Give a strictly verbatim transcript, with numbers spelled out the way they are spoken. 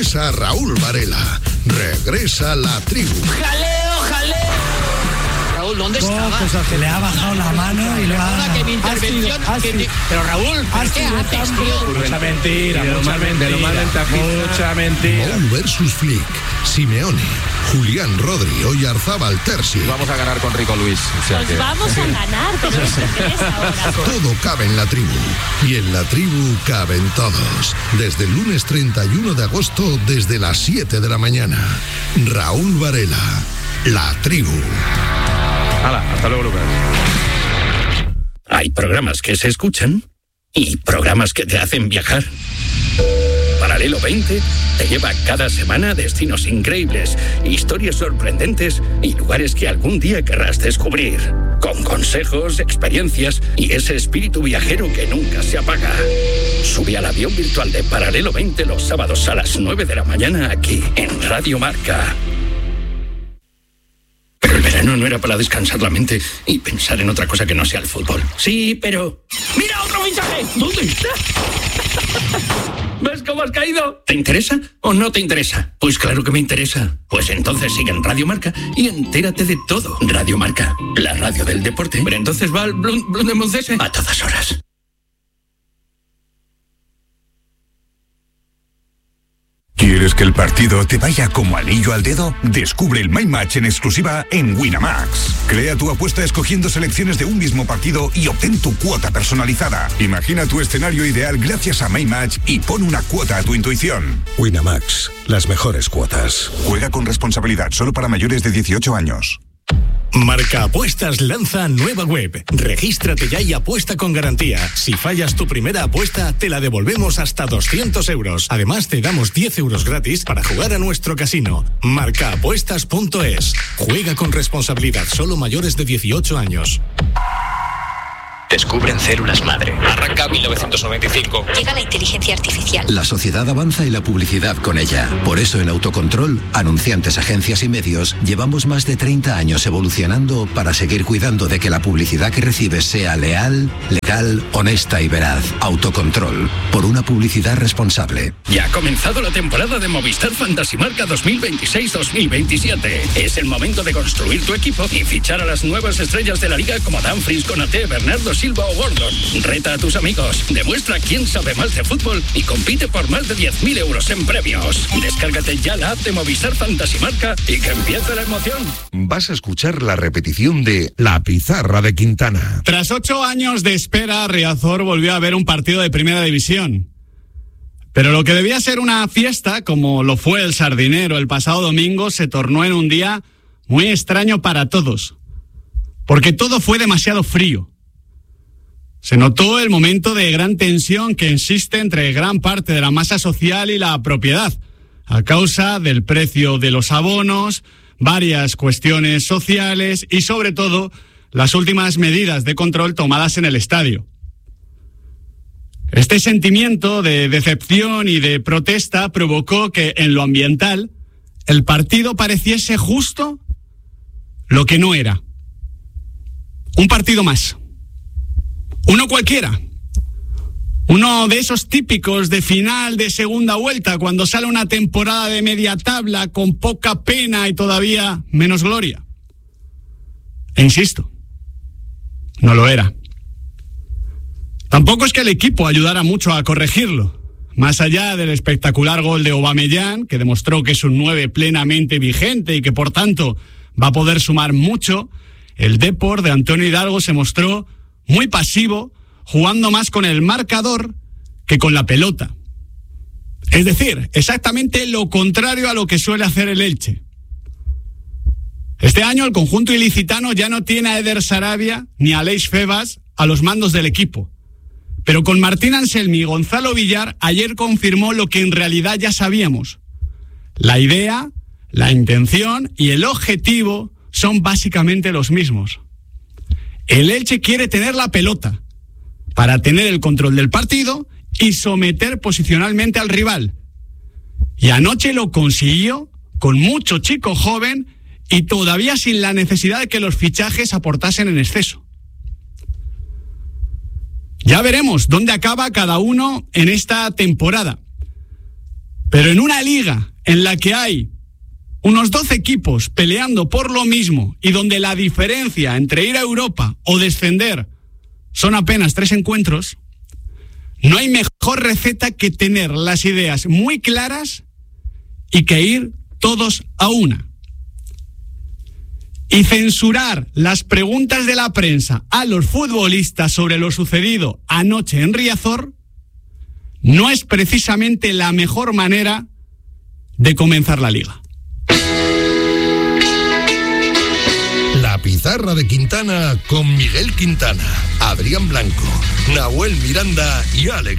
Regresa Raúl Varela, regresa la tribu. ¡Jaleo, jaleo! Raúl, ¿dónde oh, estaba? Pues que le ha bajado la mano y le ha... Que mi intervención... Ha sido, ha que sido, te... Pero Raúl, ¿qué haces, tío? Mucha mentira, mucha mentira, mucha mentira. Mou versus Flick, Simeone, Julián Rodri, Oyarzábal Terzi. Vamos a ganar con Rico Luis. O sea Nos que... vamos a ganar, pero eso es ahora. Todo cabe en la tribu. Y en la tribu caben todos. Desde el lunes treinta y uno de agosto, desde las siete de la mañana. Raúl Varela, la tribu. Hala, hasta luego, Lucas. Hay programas que se escuchan y programas que te hacen viajar. Paralelo veinte te lleva cada semana a destinos increíbles, historias sorprendentes y lugares que algún día querrás descubrir. Con consejos, experiencias y ese espíritu viajero que nunca se apaga. Sube al avión virtual de Paralelo veinte los sábados a las nueve de la mañana aquí en Radio Marca. Pero el verano no era para descansar la mente y pensar en otra cosa que no sea el fútbol. Sí, pero... ¡Mira otro mensaje! ¿Dónde está? ¿Ves cómo has caído? ¿Te interesa o no te interesa? Pues claro que me interesa. Pues entonces sigue en Radio Marca y entérate de todo. Radio Marca, la radio del deporte. Pero entonces va al Blum, Blum de Moncese a todas horas. ¿Quieres que el partido te vaya como anillo al dedo? Descubre el My Match en exclusiva en Winamax. Crea tu apuesta escogiendo selecciones de un mismo partido y obtén tu cuota personalizada. Imagina tu escenario ideal gracias a My Match y pon una cuota a tu intuición. Winamax, las mejores cuotas. Juega con responsabilidad, solo para mayores de dieciocho años. Marca Apuestas lanza nueva web. Regístrate ya y apuesta con garantía. Si fallas tu primera apuesta, te la devolvemos hasta doscientos euros. Además, te damos diez euros gratis para jugar a nuestro casino. marca apuestas punto es. Juega con responsabilidad, solo mayores de dieciocho años. Descubren células madre. Arranca mil novecientos noventa y cinco. Llega la inteligencia artificial. La sociedad avanza y la publicidad con ella. Por eso en Autocontrol, anunciantes, agencias y medios, llevamos más de treinta años evolucionando para seguir cuidando de que la publicidad que recibes sea leal, legal, honesta y veraz. Autocontrol, por una publicidad responsable. Ya ha comenzado la temporada de Movistar Fantasy Marca dos mil veintiséis dos mil veintisiete. Es el momento de construir tu equipo y fichar a las nuevas estrellas de la liga como Dumfries, Konaté, Bernardo Silva o Gordon. Reta a tus amigos, demuestra quién sabe más de fútbol y compite por más de diez mil euros en premios. Descárgate ya la app de Movistar Fantasy Marca y que empiece la emoción. Vas a escuchar la repetición de La Pizarra de Quintana. Tras ocho años de espera, Riazor volvió a ver un partido de Primera División. Pero lo que debía ser una fiesta, como lo fue el Sardinero el pasado domingo, se tornó en un día muy extraño para todos. Porque todo fue demasiado frío. Se notó el momento de gran tensión que existe entre gran parte de la masa social y la propiedad, a causa del precio de los abonos, varias cuestiones sociales y, sobre todo, las últimas medidas de control tomadas en el estadio. Este sentimiento de decepción y de protesta provocó que, en lo ambiental, el partido pareciese justo lo que no era. Un partido más. Uno cualquiera. Uno de esos típicos de final de segunda vuelta, cuando sale una temporada de media tabla con poca pena y todavía menos gloria. E insisto, no lo era. Tampoco es que el equipo ayudara mucho a corregirlo. Más allá del espectacular gol de Aubameyang, que demostró que es un nueve plenamente vigente y que por tanto va a poder sumar mucho, el Depor de Antonio Hidalgo se mostró muy pasivo, jugando más con el marcador que con la pelota. Es decir, exactamente lo contrario a lo que suele hacer el Elche. Este año el conjunto ilicitano ya no tiene a Eder Sarabia ni a Aleix Febas a los mandos del equipo. Pero con Martín Anselmi y Gonzalo Villar ayer confirmó lo que en realidad ya sabíamos. La idea, la intención y el objetivo son básicamente los mismos. El Elche quiere tener la pelota para tener el control del partido y someter posicionalmente al rival. Y anoche lo consiguió con mucho chico joven y todavía sin la necesidad de que los fichajes aportasen en exceso. Ya veremos dónde acaba cada uno en esta temporada. Pero en una liga en la que hay unos doce equipos peleando por lo mismo y donde la diferencia entre ir a Europa o descender son apenas tres encuentros, no hay mejor receta que tener las ideas muy claras y que ir todos a una. Y censurar las preguntas de la prensa a los futbolistas sobre lo sucedido anoche en Riazor no es precisamente la mejor manera de comenzar la liga. La pizarra de Quintana con Miguel Quintana, Adrián Blanco, Nahuel Miranda y Alex